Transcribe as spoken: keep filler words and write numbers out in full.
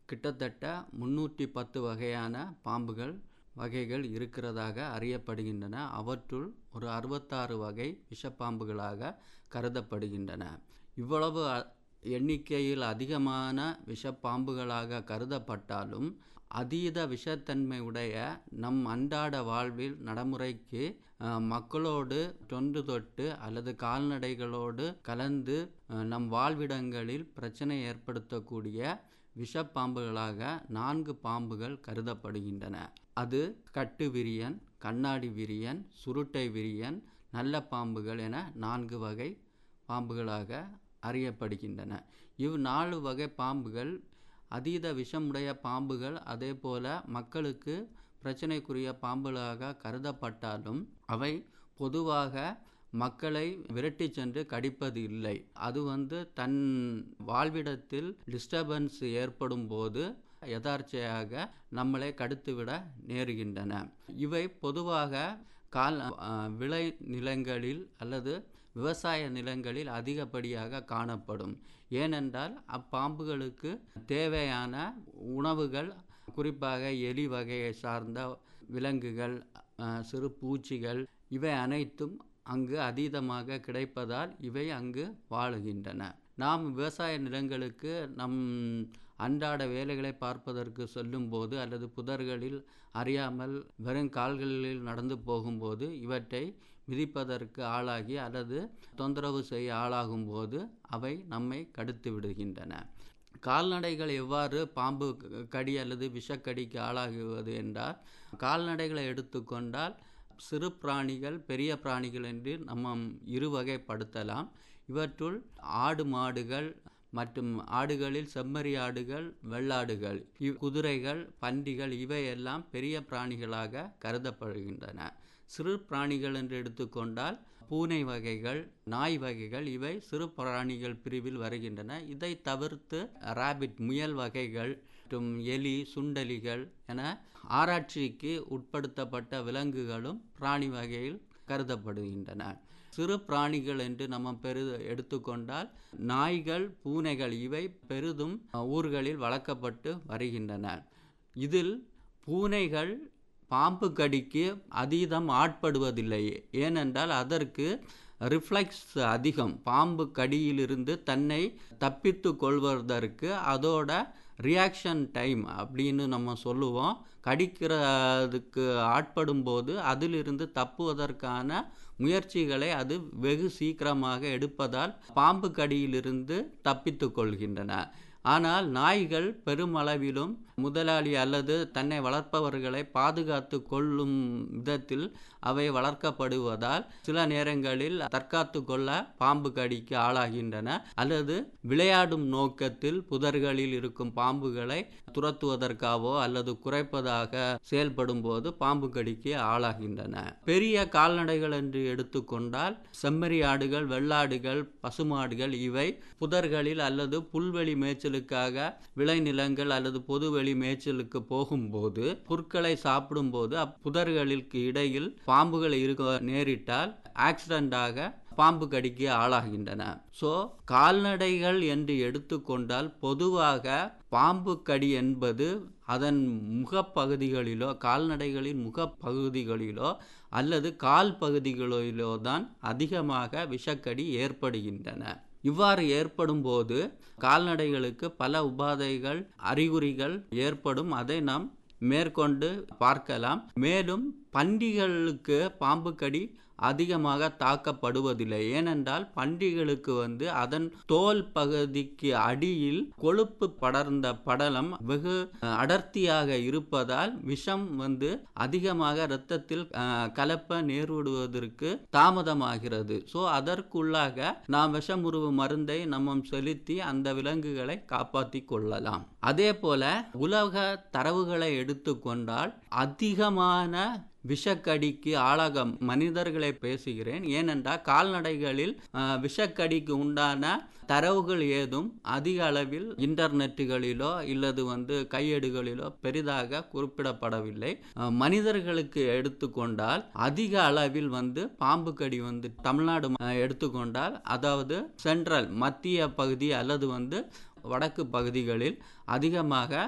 கிட்டத்தட்ட முன்னூற்றி பத்து வகையான பாம்புகள் வகைகள் இருக்கிறதாக அறியப்படுகின்றன. அவற்றுள் ஒரு அறுபத்தாறு வகை விஷப்பாம்புகளாக கருதப்படுகின்றன. இவ்வளவு எண்ணிக்கையில் அதிகமான விஷப்பாம்புகளாக கருதப்பட்டாலும் அதீத விஷத்தன்மை உடைய நம் அன்றாட வாழ்வில் நடைமுறைக்கு மக்களோடு தொன்று தொட்டு அல்லது கால்நடைகளோடு கலந்து நம் வாழ்விடங்களில் பிரச்சனை ஏற்படுத்தக்கூடிய விஷப்பாம்புகளாக நான்கு பாம்புகள் கருதப்படுகின்றன. அது கட்டு விரியன், கண்ணாடி விரியன், சுருட்டை விரியன், நல்ல பாம்புகள் என நான்கு வகை பாம்புகளாக அறியப்படுகின்றன. இவ் நாலு வகை பாம்புகள் அதீத விஷமுடைய பாம்புகள், அதே போல மக்களுக்கு பிரச்சனைக்குரிய பாம்புகளாக கருதப்பட்டாலும் அவை பொதுவாக மக்களை விரட்டி சென்று கடிப்பது இல்லை. அது வந்து தன் வாழ்விடத்தில் டிஸ்டர்பன்ஸ் ஏற்படும் போது யதார்ச்சையாக நம்மளை கடித்துவிட நேருகின்றன. இவை பொதுவாக கால் விளை நிலங்களில் அல்லது விவசாய நிலங்களில் அதிகப்படியாக காணப்படும். ஏனென்றால் அப்பாம்புகளுக்கு தேவையான உணவுகள், குறிப்பாக எலி வகையை சார்ந்த விலங்குகள், சிறு பூச்சிகள், இவை அனைத்தும் அங்கு அதீதமாக கிடைப்பதால் இவை அங்கு வாழுகின்றன. நாம் விவசாய நிலங்களுக்கு நம் அன்றாட வேலைகளை பார்ப்பதற்கு செல்லும்போது அல்லது புதர்களில் அறியாமல் வெறும் கால்களில் நடந்து போகும்போது இவற்றை மிதிப்பதற்கு ஆளாகி அல்லது தொந்தரவு செய்ய ஆளாகும் போது அவை நம்மை கடித்து விடுகின்றன. கால்நடைகள் எவ்வாறு பாம்பு கடி அல்லது விஷக்கடிக்கு ஆளாகுவது என்றால், கால்நடைகளை எடுத்துக்கொண்டால் சிறு பிராணிகள், பெரிய பிராணிகள் என்று நம்ம இரு வகைப்படுத்தலாம். இவற்றுள் ஆடு மாடுகள் மற்றும் ஆடுகளில் செம்மறி ஆடுகள், வெள்ளாடுகள், குதிரைகள், பன்றிகள் இவையெல்லாம் பெரிய பிராணிகளாக கருதப்படுகின்றன. சிறு பிராணிகள் என்று எடுத்துக்கொண்டால் பூனை வகைகள், நாய் வகைகள் இவை சிறு பிராணிகள் பிரிவில் வருகின்றன. இதை தவிர்த்து ராபிட், முயல் வகைகள் மற்றும் எலி, சுண்டலிகள் என ஆராய்ச்சிக்கு உட்படுத்தப்பட்ட விலங்குகளும் பிராணி வகையில் கருதப்படுகின்றன. சிறு பிராணிகள் என்று நம்ம பெரு எடுத்துக்கொண்டால் நாய்கள், பூனைகள் இவை பெரிதும் ஊர்களில் வளர்க்கப்பட்டு வருகின்றன. இதில் பூனைகள் பாம்பு கடிக்கு அதீதம் ஆட்படுவதில்லை. ஏனென்றால் அதற்கு ரிஃப்ளெக்ஸ் அதிகம். பாம்பு கடியிலிருந்து தன்னை தப்பித்து கொள்வதற்கு அதோட ரியாக்ஷன் டைம் அப்படின்னு நம்ம சொல்லுவோம். கடிக்கிறதுக்கு ஆட்படும் போது அதிலிருந்து தப்புவதற்கான முயற்சிகளை அது வெகு சீக்கிரமாக எடுப்பதால் பாம்பு கடியிலிருந்து தப்பித்து கொள்கின்றன. ஆனால் நாய்கள் பெருமளவிலும் முதலாளி அல்லது தன்னை வளர்ப்பவர்களை பாதுகாத்து கொள்ளும் விதத்தில் அவை வளர்க்கப்படுவதால் சில நேரங்களில் தற்காத்து கொள்ள பாம்பு கடிக்கு ஆளாகின்றன. அல்லது விளையாடும் நோக்கத்தில் புதர்களில் இருக்கும் பாம்புகளை துரத்துவதற்காகவோ அல்லது குறைப்பதாக செயல்படும் போது பாம்பு கடிக்கு ஆளாகின்றன. பெரிய கால்நடைகள் என்று எடுத்துக்கொண்டால் செம்மறி ஆடுகள், வெள்ளாடுகள், பசுமாடுகள் இவை புதர்களில் அல்லது புல்வெளி மேய்ச்சலுக்காக விளைநிலங்கள் அல்லது பொதுவெளி மேய்ச்சலுக்கு போகும்போது புற்களை சாப்பிடும் போது அப்புதர்களுக்கு இடையில் பாம்புகள் இருக்க நேரிட்டால் ஆக்சிடென்டாக பாம்பு கடிக்கு ஆளாகின்றன. ஸோ கால்நடைகள் என்று எடுத்துக்கொண்டால் பொதுவாக பாம்பு கடி என்பது அதன் முகப்பகுதிகளிலோ, கால்நடைகளின் முகப்பகுதிகளிலோ அல்லது கால் பகுதிகளிலோ தான் அதிகமாக விஷக்கடி ஏற்படுகின்றன. இவ்வாறு ஏற்படும் போது கால்நடைகளுக்கு பல உபாதைகள், அறிகுறிகள் ஏற்படும். அதை நாம் மேற்கொண்டு பார்க்கலாம். மேலும் பன்றிகளுக்கு பாம்பு கடி அதிகமாக தாக்கப்படுவதில்லை. ஏனென்றால் பன்றிகளுக்கு வந்து அதன் தோல் பகுதிக்கு அடியில் கொழுப்பு படர்ந்த படலம் வெகு அடர்த்தியாக இருப்பதால் விஷம் வந்து அதிகமாக இரத்தத்தில் கலப்ப நேர்விடுவதற்கு தாமதமாகிறது. ஸோ அதற்குள்ளாக நாம் விஷமுறிவு மருந்தை நம்ம செலுத்தி அந்த விலங்குகளை காப்பாற்றி கொள்ளலாம். அதே போல உலக தரவுகளை எடுத்துக்கொண்டால் அதிகமான விஷக்கடிக்கு ஆளாக மனிதர்களை பேசுகிறேன். ஏனென்றால் கால்நடைகளில் விஷக்கடிக்கு உண்டான தரவுகள் ஏதும் அதிக அளவில் இன்டர்நெட்டுகளிலோ இல்லது வந்து கையேடுகளிலோ பெரிதாக குறிப்பிடப்படவில்லை. மனிதர்களுக்கு எடுத்துக்கொண்டால் அதிக அளவில் வந்து பாம்பு கடி வந்து தமிழ்நாடு எடுத்துக்கொண்டால், அதாவது சென்ட்ரல் மத்திய பகுதி அல்லது வந்து வடக்கு பகுதிகளில் அதிகமாக